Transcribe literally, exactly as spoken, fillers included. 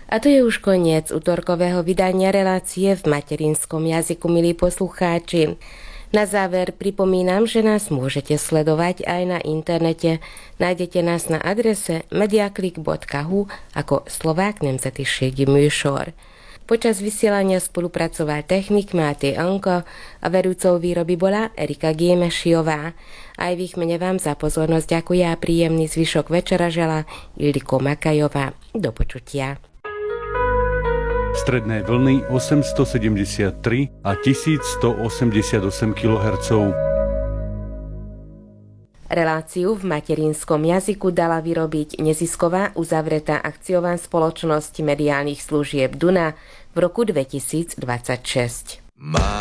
A to je už koniec utorkového vydania relácie v materinskom jazyku, milí poslucháči. Na záver pripomínam, že nás môžete sledovať aj na internete. Nájdete nás na adrese mediaklik bodka hu ako Slovák nemzeti műsor. Počas vysielania spolupracoval technik Máté Anko a vedúcou výroby bola Erika Gémesiová. Aj v ich mene vám za pozornosť ďakujem a príjemný zvyšok večera želá Ildiko Makajová. Do počutia. Stredné vlny osemstosedemdesiattri a tisícstoosemdesiatosem kilohertzov. Reláciu v materinskom jazyku dala vyrobiť nezisková uzavretá akciová spoločnosť mediálnych služieb Duna v roku dvetisícdvadsaťšesť.